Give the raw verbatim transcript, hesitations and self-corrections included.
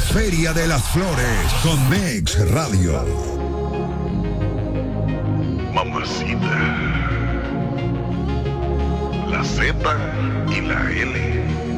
Feria de las Flores con Mex Radio. Mamacita. La Z y la L.